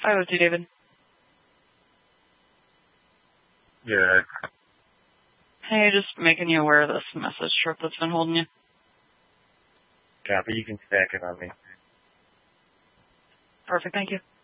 502, David. Yeah. Hey, just making you aware of this message trip that's been holding you. Copy, you can stack it on me. Perfect, thank you.